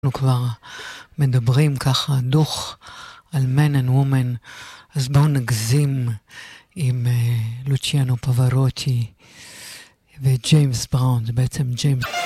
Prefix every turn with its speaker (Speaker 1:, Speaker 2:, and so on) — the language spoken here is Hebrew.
Speaker 1: אנחנו כבר מדברים ככה דוח על Man and Woman, אז בואו נגזים עם לוציאנו פברוטי וג'יימס בראון, זה בעצם ג'יימס